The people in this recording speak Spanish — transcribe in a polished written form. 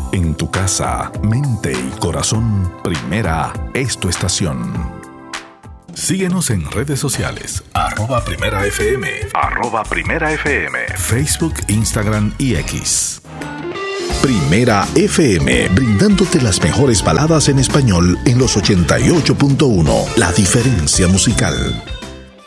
En tu casa, mente y corazón, Primera es tu estación. Síguenos en redes sociales, @Primera FM, @Primera FM, Facebook, Instagram y X. Primera FM, brindándote las mejores baladas en español en los 88.1, La Diferencia Musical.